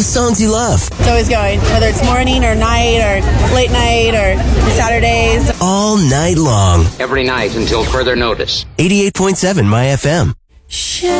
the songs you love. It's always going, whether it's morning or night or late night or Saturdays. All night long. Every night until further notice. 88.7 My FM.